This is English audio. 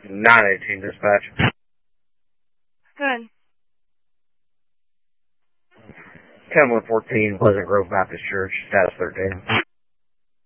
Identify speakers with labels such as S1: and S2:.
S1: 918 dispatch.
S2: Good.
S1: 10114 Pleasant Grove Baptist Church, status 13.